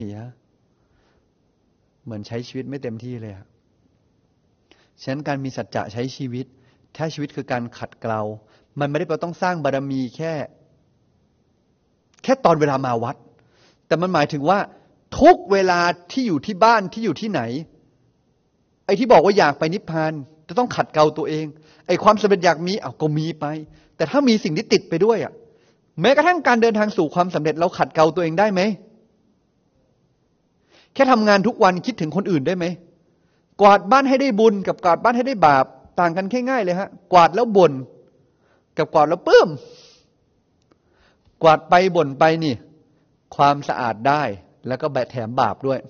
เสียเหมือนใช้ชีวิตไม่เต็มที่เลยฉะนั้นการมีสัจจะใช้ชีวิตถ้าชีวิตคือการขัดเกลามันไม่ได้แปลต้องสร้างบารมีแค่ตอนเวลามาวัดแต่มันหมายถึงว่าทุกเวลาที่อยู่ที่บ้านที่อยู่ที่ไหนไอ้ที่บอกว่าอยากไปนิพพานจะต้องขัดเกลาตัวเองไอ้ความสำเร็จอยากมีก็มีไปแต่ถ้ามีสิ่งที่ติดไปด้วยแม้กระทั่งการเดินทางสู่ความสำเร็จเราขัดเกลาตัวเองได้ไหมแค่ทำงานทุกวันคิดถึงคนอื่นได้ไหมกวาดบ้านให้ได้บุญกับกวาดบ้านให้ได้บาปต่างกันแค่ง่ายเลยกวาดแล้วบ่นกับกวาดแล้วปื้มกวาดไปบ่นไปนี่ความสะอาดได้แล้วก็แถมบาปด้วย